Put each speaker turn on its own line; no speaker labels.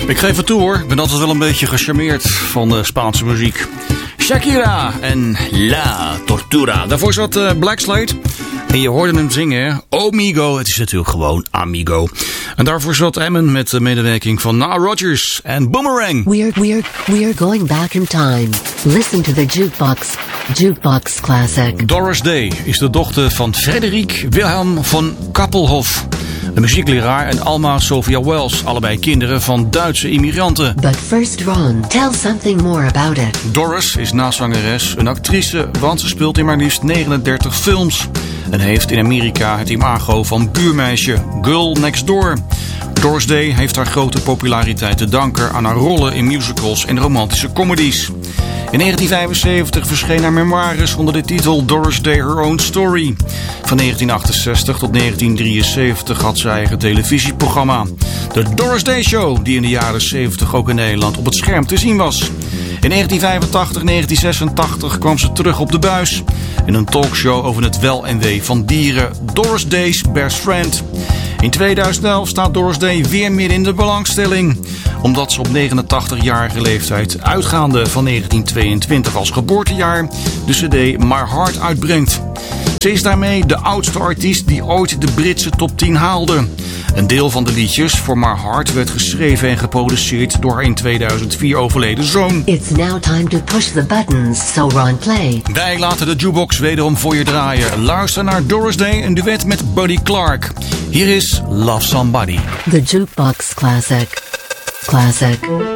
Ik geef het toe hoor, ik ben altijd wel een beetje gecharmeerd van de Spaanse muziek. Shakira en La Tortura. Daarvoor zat Black Slate. En je hoorde hem zingen, Amigo. Het is natuurlijk gewoon Amigo. En daarvoor zat Emmen met de medewerking van Nile Rodgers en Boomerang.
We are going back in time. Listen to the Jukebox Classic.
Doris Day is de dochter van Frederik Wilhelm von Kappelhof, een muziekleraar, en Alma Sophia Wells, allebei kinderen van Duitse immigranten.
But first, Ron, tell something more about it.
Doris is naast zangeres een actrice, want ze speelt in maar liefst 39 films en heeft in Amerika het imago van buurmeisje, Girl Next Door. Doris Day heeft haar grote populariteit te danken aan haar rollen in musicals en romantische comedies. In 1975 verscheen haar memoires onder de titel Doris Day Her Own Story. Van 1968 tot 1973 had ze eigen televisieprogramma. De Doris Day Show, die in de jaren 70 ook in Nederland op het scherm te zien was. In 1985-1986 kwam ze terug op de buis in een talkshow over het wel en wee van dieren, Doris Day's Best Friend. In 2011 staat Doris Day weer midden in de belangstelling, omdat ze op 89-jarige leeftijd, uitgaande van 1922 als geboortejaar, de cd My Heart uitbrengt. Ze is daarmee de oudste artiest die ooit de Britse top 10 haalde. Een deel van de liedjes voor My Heart werd geschreven en geproduceerd door haar in 2004 overleden zoon.
It's now time to push the buttons, so Ron, play.
Wij laten de jukebox wederom voor je draaien. Luister naar Doris Day, een duet met Buddy Clark. Hier is Love Somebody.
The Jukebox Classic.